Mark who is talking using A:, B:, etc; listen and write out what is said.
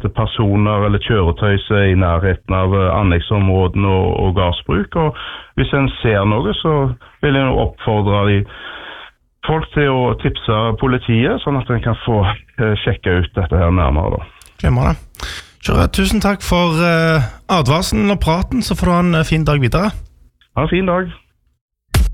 A: etter personer eller kjøretøy som I nærheten av anleggsområden og gassbruk. Og hvis en ser noe, så vil jeg oppfordre folk til å tipse politiet, sånn at en kan få sjekke ut dette her nærmere.
B: Glemmer det. Kjøre, tusen takk for advarselen og praten, så får du ha en fin dag videre.
A: Ha en fin dag.